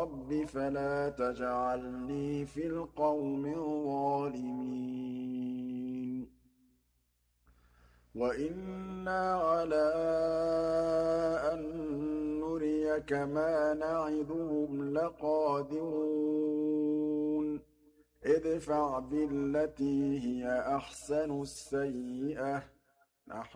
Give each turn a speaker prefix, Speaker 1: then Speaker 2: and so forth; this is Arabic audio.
Speaker 1: رَبِّ فَلَا تَجْعَلْنِي فِي الْقَوْمِ الظَّالِمِينَ وَإِنَّا عَلَىٰ أَن نُّرِيَكَ مَا نَعِدُهُمْ لَقَادِرُونَ ادْفَعْ بِالَّتِي هِيَ أَحْسَنُ السَّيِّئَةَ